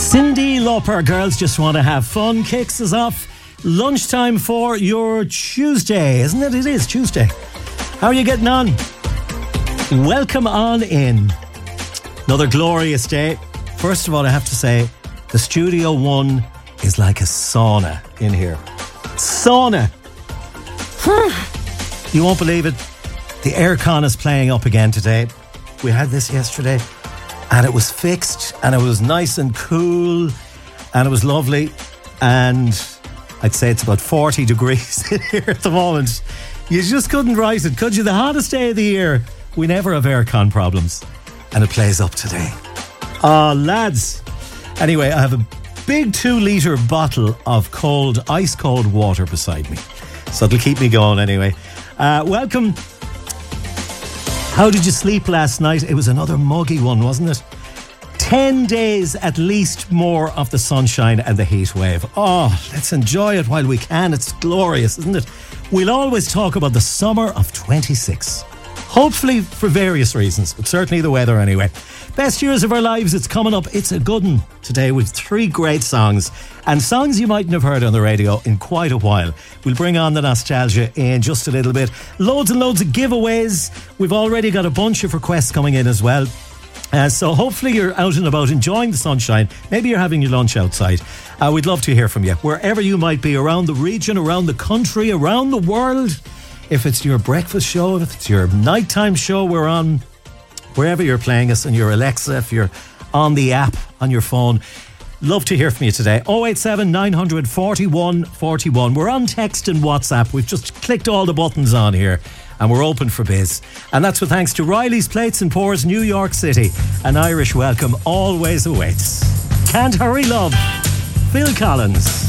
Cyndi Lauper, Girls Just Want to Have Fun, kicks us off. Lunchtime for your Tuesday, isn't it? It is Tuesday. How are you getting on? Welcome on in. Another glorious day. First of all, I have to say, the Studio One is like a sauna in here. Sauna. You won't believe it. The aircon is playing up again today. We had this yesterday and it was fixed and it was nice and cool and it was lovely, and I'd say it's about 40 degrees in here at the moment. You just couldn't write it, could you? The hottest day of the year. We never have aircon problems, and it plays up today. Lads. Anyway, I have a big 2-litre bottle of ice cold water beside me, so it'll keep me going anyway. Welcome. How did you sleep last night? It was another muggy one, wasn't it? 10 days at least more of the sunshine and the heat wave. Oh, let's enjoy it while we can. It's glorious, isn't it? We'll always talk about the summer of 26. Hopefully for various reasons, but certainly the weather anyway. Best years of our lives, it's coming up. It's a good one today with 3 great songs, and songs you mightn't have heard on the radio in quite a while. We'll bring on the nostalgia in just a little bit. Loads and loads of giveaways. We've already got a bunch of requests coming in as well. So hopefully you're out and about enjoying the sunshine. Maybe you're having your lunch outside. We'd love to hear from you. Wherever you might be, around the region, around the country, around the world. If it's your breakfast show, if it's your nighttime show, we're on. Wherever you're playing us on your Alexa, if you're on the app, on your phone. Love to hear from you today. 087 900 41 41. We're on text and WhatsApp. We've just clicked all the buttons on here and we're open for biz. And that's with thanks to Riley's Plates and Pours, New York City. An Irish welcome always awaits. Can't Hurry Love, Phil Collins.